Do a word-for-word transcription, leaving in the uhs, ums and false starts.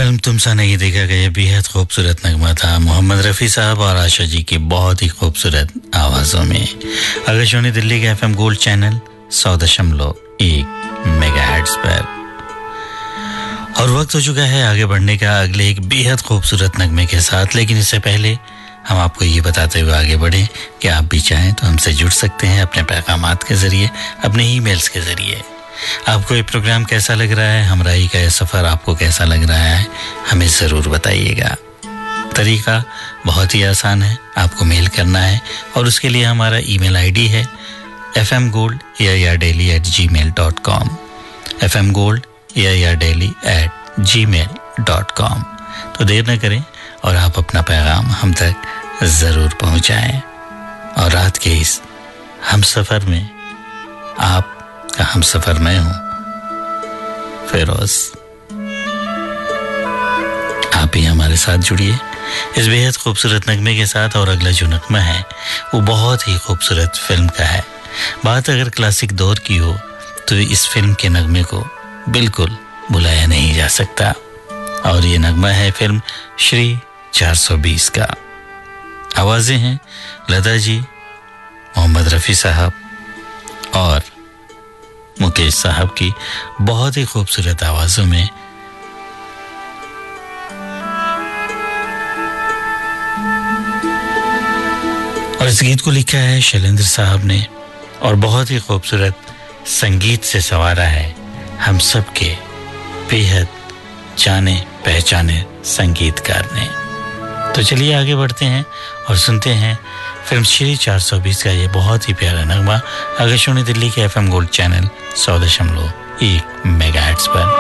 Film तुमसा नहीं देखा गया बेहद खूबसूरत नगमा था मोहम्मद रफ़ी साहब और आशा जी की बहुत ही खूबसूरत आवाज़ों में। आकाशवाणी दिल्ली के एफएम गोल्ड चैनल सौ दशमलव एक मेगाहर्ट्ज़ पर। और वक्त हो चुका है आगे बढ़ने का अगले एक बेहद खूबसूरत नगमे के साथ। लेकिन इससे पहले हम आपको ये बताते हुए आगे बढ़ें कि आप भी चाहें तो हमसे जुड़ सकते हैं अपने पैगामात के ज़रिए, अपने ईमेल्स के ज़रिए। आपको ये प्रोग्राम कैसा लग रहा है, हमराही का ये सफ़र आपको कैसा लग रहा है, हमें ज़रूर बताइएगा। तरीका बहुत ही आसान है, आपको मेल करना है और उसके लिए हमारा ईमेल आईडी है एफ एम गोल्ड या या डेली एट जी mail dot com F M gold या या डेली एट जी मेल डॉट कॉम। तो देर न करें और आप अपना पैगाम हम तक ज़रूर पहुँचाएँ। और रात के इस हम सफ़र में आप का हम सफर में हूं फिरोज, आप ही हमारे साथ जुड़िए इस बेहद खूबसूरत नगमे के साथ। और अगला जो नगमा है वो बहुत ही खूबसूरत फिल्म का है। बात अगर क्लासिक दौर की हो तो इस फिल्म के नगमे को बिल्कुल भुलाया नहीं जा सकता। और ये नगमा है फिल्म श्री चार सौ बीस का। आवाजें हैं लता जी, मोहम्मद रफ़ी साहब और मुकेश साहब की बहुत ही खूबसूरत आवाजों में। और इस गीत को लिखा है शैलेंद्र साहब ने और बहुत ही खूबसूरत संगीत से संवारा है हम सब के बेहद जाने पहचाने संगीतकार ने। तो चलिए आगे बढ़ते हैं और सुनते हैं फिल्म श्री चार सौ बीस का ये बहुत ही प्यारा नगमा आकाशवाणी दिल्ली के एफएम गोल्ड चैनल सौ दशमलव एक मेगाहर्ट्ज़ पर।